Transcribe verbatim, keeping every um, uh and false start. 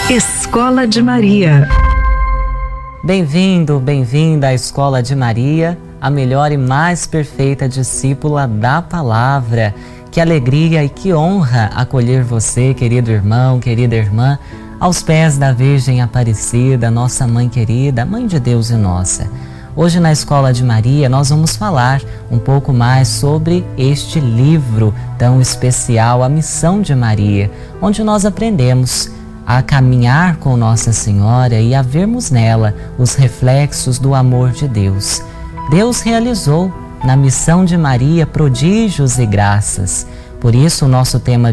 Escola de Maria. Bem-vindo, bem-vinda à Escola de Maria, a melhor e mais perfeita discípula da palavra. Que alegria e que honra acolher você, querido irmão, querida irmã, aos pés da Virgem Aparecida, nossa mãe querida, mãe de Deus e nossa. Hoje na Escola de Maria nós vamos falar um pouco mais sobre este livro tão especial, A Missão de Maria, onde nós aprendemos a caminhar com Nossa Senhora e a vermos nela os reflexos do amor de Deus. Deus realizou na missão de Maria prodígios e graças. Por isso o nosso tema